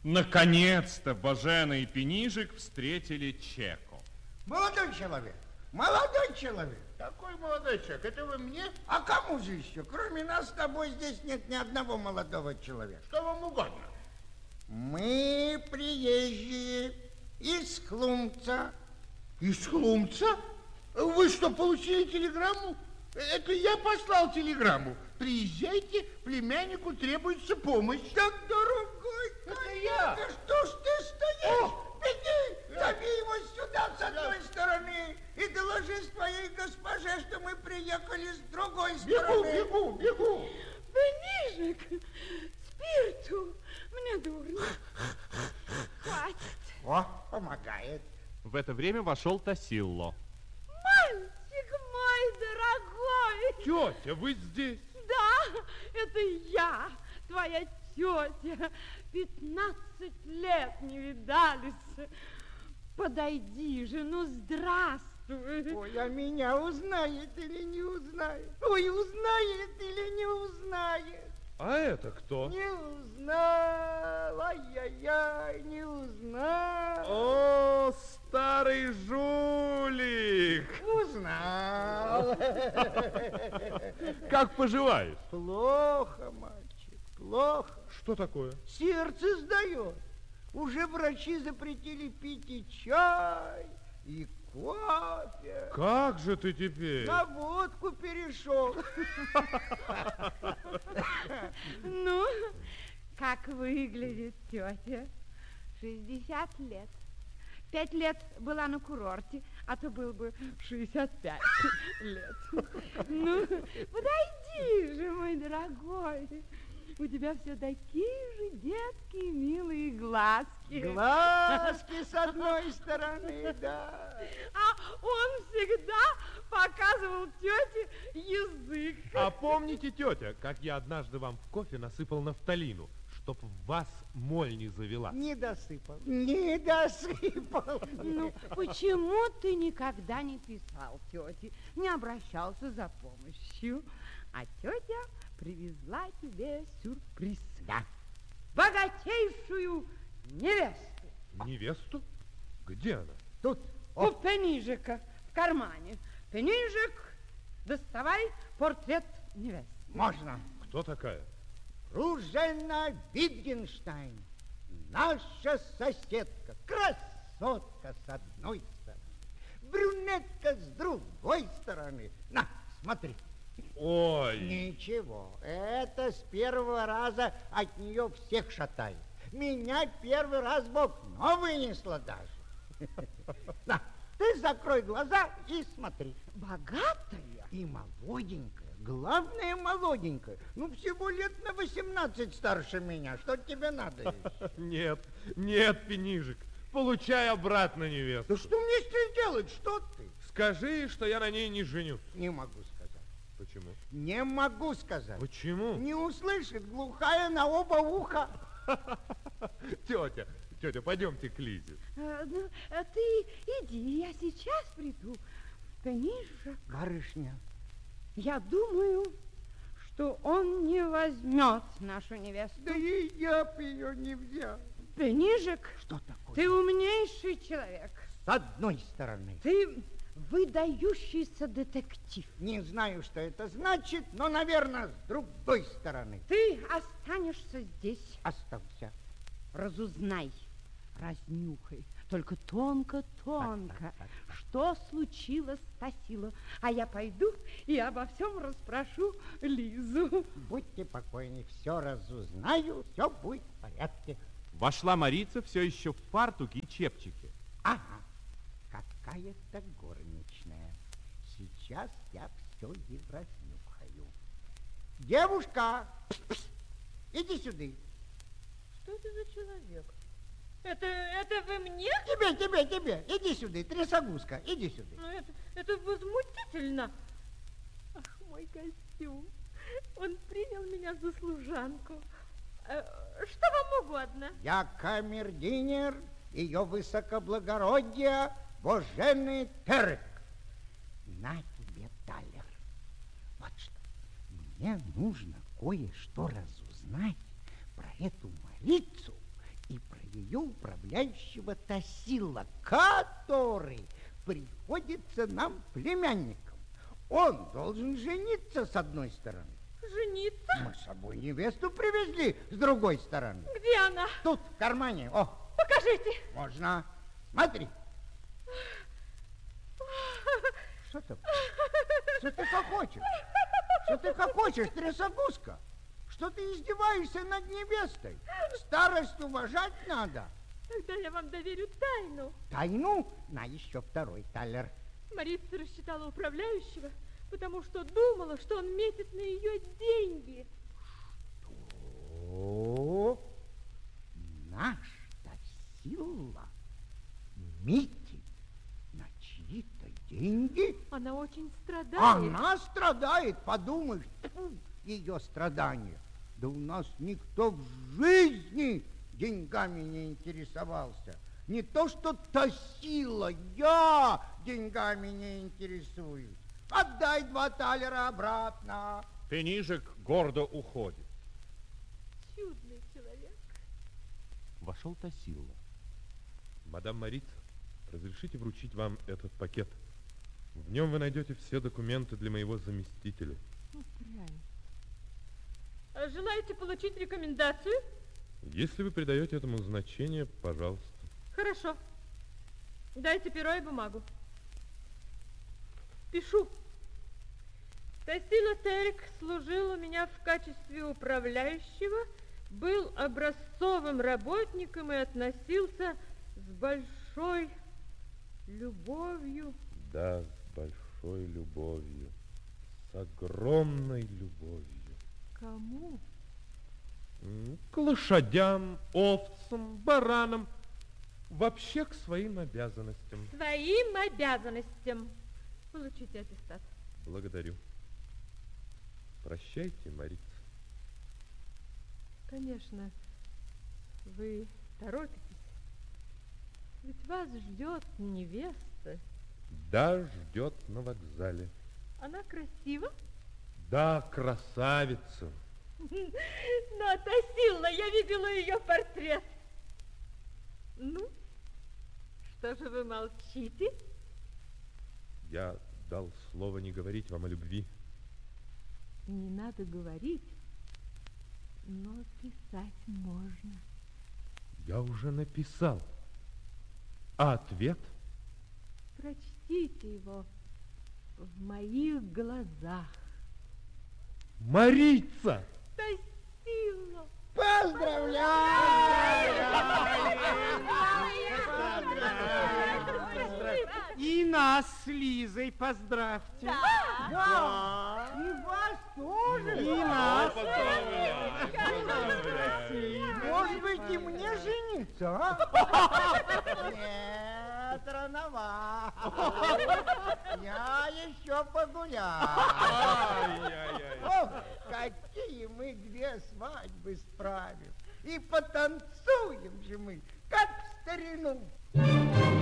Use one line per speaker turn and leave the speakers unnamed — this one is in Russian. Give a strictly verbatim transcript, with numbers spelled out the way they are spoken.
Наконец-то Божена и Пинижик встретили Чеку.
Молодой человек, молодой человек.
Какой молодой человек? Это вы мне?
А кому же еще? Кроме нас с тобой здесь нет ни одного молодого человека.
Что вам угодно?
Мы приезжие из Хлумца.
Из Хлумца? Вы что, получили телеграмму? Это я послал телеграмму. Приезжайте, племяннику требуется помощь.
Так, дорогой,
это я.
Что ж ты стоишь? Беги, зови его сюда с одной стороны и доложи своей госпоже, что мы приехали с другой стороны.
Бегу, бегу, бегу.
Пинижик, спирту, мне дурно. Хватит.
О, помогает.
В это время вошел Тасилло.
Мальчик мой дорогой.
Тетя, вы здесь?
Да, это я, твоя тетя. Пятнадцать лет не видались. Подойди же, ну здравствуй.
Ой, а меня узнает или не узнает? Ой, узнает или не узнает?
А это кто?
Не узнал, ай-яй-яй, не узнал.
О, старый жулик!
Узнал.
Как поживаешь?
Плохо, мальчик, плохо.
Что такое?
Сердце сдает. Уже врачи запретили пить и чай, и кофе.
Как же ты теперь?
На водку перешел.
Ну, как выглядит тетя? шестьдесят лет. Пять лет была на курорте, а то был бы шестьдесят пять лет. Ну, подойди же, мой дорогой. У тебя все такие же детские милые глазки.
Глазки с одной стороны, да.
А он всегда показывал тете язык.
А помните, тетя, как я однажды вам в кофе насыпал нафталину, чтоб вас моль не завела?
Не досыпал, не досыпал.
Ну, почему ты никогда не писал тете, не обращался за помощью? А тетя привезла тебе сюрприз.
Да.
Богатейшую невесту.
Невесту? Где она?
Тут.
У Пинижика в кармане. Пинижик, доставай портрет невесты.
Можно.
Кто такая?
Ружена Витгенштайн, наша соседка, красотка с одной стороны, брюнетка с другой стороны. На, смотри.
Ой!
Ничего, это с первого раза от нее всех шатает. Меня первый раз Бог, но вынесла даже. На, ты закрой глаза и смотри.
Богатая?
И молоденькая, главное молоденькая. Ну, всего лет на восемнадцать старше меня. Что тебе надо еще?
Нет, нет, Пинижик, получай обратно невесту.
Да что мне с ней делать? Что ты?
Скажи, что я на ней не женюсь.
Не могу сказать.
Почему?
Не могу сказать.
Почему?
Не услышит, глухая на оба уха.
Тетя, тетя, пойдемте к Лизе.
А, ну, а ты иди, я сейчас приду. Пинижик.
Барышня.
Я думаю, что он не возьмет нашу невесту.
Да и я б ее не взял.
Пинижик,
Что такое?
ты умнейший человек.
С одной стороны.
Ты выдающийся детектив.
Не знаю, что это значит, но, наверное, с другой стороны.
Ты останешься здесь.
Остался.
Разузнай, разнюхай, только тонко-тонко, что случилось с Тасило. А я пойду и обо всем расспрошу Лизу.
Будьте покойны, все разузнаю, все будет в порядке.
Вошла Марица все еще в фартуке и чепчике.
Ага, какая-то горничная. Сейчас я все и разнюхаю. Девушка, иди сюда.
Что это за человек? Это, это вы мне?
Тебе, тебе, тебе. Иди сюда, трясогузка, иди сюда.
Ну, это, это возмутительно. Ах, мой костюм. Он принял меня за служанку. Э, Что вам угодно?
Я камердинер ее высокоблагородия Боженый Терек. На тебе талер. Вот что. Мне нужно кое-что разузнать про эту Марицу и про ее управляющего Тосила, который приходится нам племянником. Он должен жениться с одной стороны.
Жениться?
Мы с собой невесту привезли с другой стороны.
Где она?
Тут, в кармане. О,
Покажите.
можно. Смотри. Что ты? Что ты хохочешь? Что ты хохочешь, трясогузка? Что ты издеваешься над невестой? Старость уважать надо.
Тогда я вам доверю тайну.
Тайну? На еще второй талер.
Марица рассчитала управляющего, потому что думала, что он метит на ее деньги.
О, наш Тосила метит на чьи-то деньги?
Она очень страдает.
Она страдает, подумаешь, тьфу, ее страдания. Да у нас никто в жизни деньгами не интересовался. Не то, что Тосила, я деньгами не интересуюсь. Отдай два талера обратно.
Пенижик гордо уходит.
Чудный человек.
Вошел Тосила.
Мадам Марица, разрешите вручить вам этот пакет. В нем вы найдете все документы для моего заместителя.
А желаете получить рекомендацию?
Если вы придаете этому значение, пожалуйста.
Хорошо. Дайте перо и бумагу. Пишу. Тосила Терек служил у меня в качестве управляющего, был образцовым работником и относился с большой любовью.
Да, с большой любовью, с огромной любовью.
Кому?
М, К лошадям, овцам, баранам, вообще к своим обязанностям.
Своим обязанностям. Получите аттестат.
Благодарю. Прощайте, Марица.
Конечно, вы торопитесь. Ведь вас ждет невеста.
Да, ждет на вокзале.
Она красива?
Да, красавица.
Но Тосила, я видела ее портрет. Ну, что же вы молчите?
Я дал слово не говорить вам о любви.
Не надо говорить, но писать можно.
Я уже написал. А ответ?
Прочтите его в моих глазах.
Марица!
Тосила!
И нас с Лизой поздравьте.
Да, и вас тоже.
И нас.
Может быть, и мне жениться, а? Нет, рановато. Я еще погуляю. Ох, какие мы две свадьбы справим. И потанцуем же мы, как в старину.